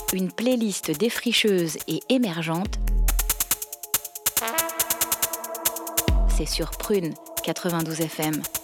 Une playlist défricheuse et émergente. C'est sur Prune 92 FM.